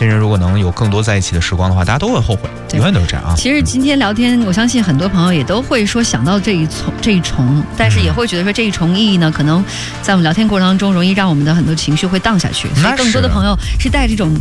亲人如果能有更多在一起的时光的话，大家都会后悔，永远都是这样啊。 其实今天聊天，我相信很多朋友也都会说想到这一重，但是也会觉得说这一重意义呢，可能在我们聊天过程当中容易让我们的很多情绪会荡下去，所以更多的朋友是带这种